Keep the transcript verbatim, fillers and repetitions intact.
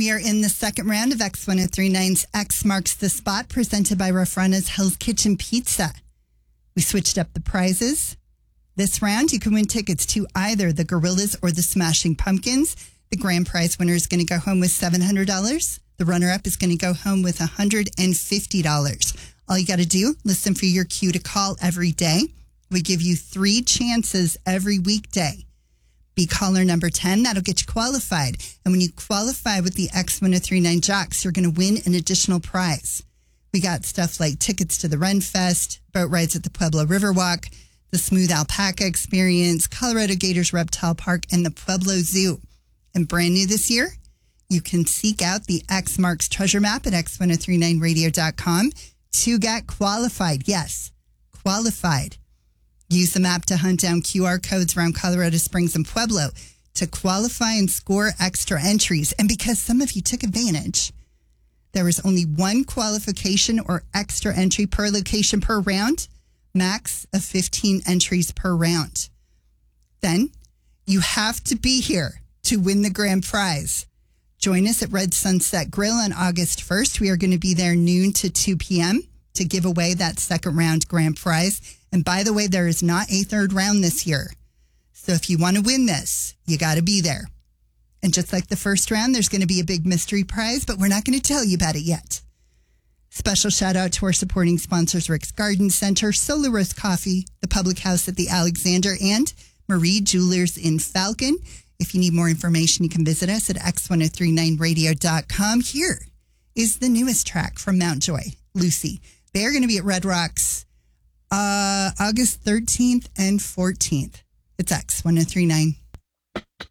we are in the second round of X ten thirty-nine's X Marks the Spot, presented by Rafrana's Hell's Kitchen Pizza. We switched up the prizes. This round, you can win tickets to either the Gorillas or the Smashing Pumpkins. The grand prize winner is going to go home with seven hundred dollars. The runner-up is going to go home with one hundred fifty dollars. All you got to do, listen for your cue to call every day. We give you three chances every weekday. Be caller number ten. That'll get you qualified. And when you qualify with the X ten thirty-nine Jocks, you're going to win an additional prize. We got stuff like tickets to the Ren Fest, boat rides at the Pueblo Riverwalk, the Smooth Alpaca Experience, Colorado Gators Reptile Park, and the Pueblo Zoo. And brand new this year, you can seek out the X Marks treasure map at X ten thirty-nine radio dot com to get qualified. Yes, qualified. Use the map to hunt down Q R codes around Colorado Springs and Pueblo to qualify and score extra entries. And because some of you took advantage, there was only one qualification or extra entry per location per round, max of fifteen entries per round. Then you have to be here to win the grand prize. Join us at Red Sunset Grill on August first. We are going to be there noon to two p.m. to give away that second round grand prize. And by the way, there is not a third round this year. So if you want to win this, you got to be there. And just like the first round, there's going to be a big mystery prize, but we're not going to tell you about it yet. Special shout out to our supporting sponsors, Rick's Garden Center, Solar Roast Coffee, the Public House at the Alexander, and Marie Jewelers in Falcon. If you need more information, you can visit us at X ten thirty-nine radio dot com. Here is the newest track from Mount Joy, Lucy. They're going to be at Red Rocks uh, August thirteenth and fourteenth. It's X ten thirty-nine.